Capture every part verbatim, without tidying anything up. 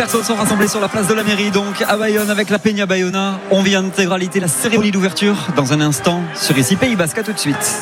personnes sont rassemblées sur la place de la mairie, donc à Bayonne, avec la Peña Bayona. On vit en intégralité la cérémonie d'ouverture dans un instant sur ici Pays Basque. À tout de suite.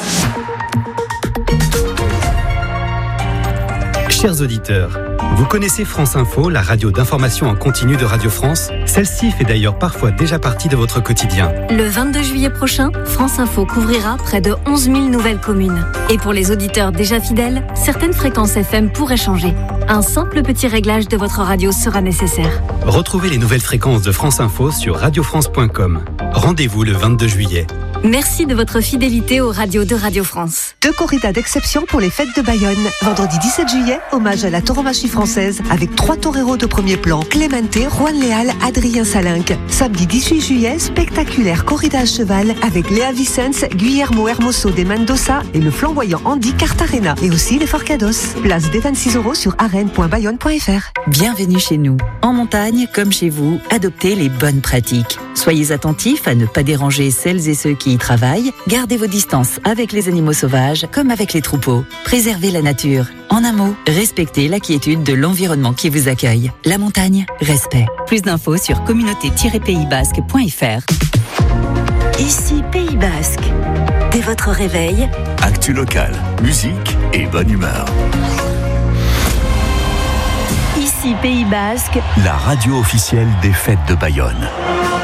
Chers auditeurs, vous connaissez France Info, la radio d'information en continu de Radio France? Celle-ci fait d'ailleurs parfois déjà partie de votre quotidien. Le vingt-deux juillet prochain, France Info couvrira près de onze mille nouvelles communes. Et pour les auditeurs déjà fidèles, certaines fréquences F M pourraient changer. Un simple petit réglage de votre radio sera nécessaire. Retrouvez les nouvelles fréquences de France Info sur radio france point com. Rendez-vous le vingt-deux juillet. Merci de votre fidélité aux radios de Radio France. Deux corridas d'exception pour les fêtes de Bayonne. Vendredi dix-sept juillet, hommage à la tauromachie française avec trois toreros de premier plan. Clémente, Juan Léal, Adrien Salinck. Samedi dix-huit juillet, spectaculaire corrida à cheval avec Léa Vicens, Guillermo Hermoso de Mendoza et le flamboyant Andy Cartagena. Et aussi les Forcados. Place des vingt-six euros sur arène point bayonne point f r. Bienvenue chez nous. En montagne, comme chez vous, adoptez les bonnes pratiques. Soyez attentifs à ne pas déranger celles et ceux qui y travaillent. Gardez vos distances avec les animaux sauvages comme avec les troupeaux. Préservez la nature. En un mot, respectez la quiétude de l'environnement qui vous accueille. La montagne, respect. Plus d'infos sur communauté tiret pays basque point f r. Ici Pays Basque. Dès votre réveil, actu local, musique et bonne humeur. Ici Pays Basque, la radio officielle des fêtes de Bayonne.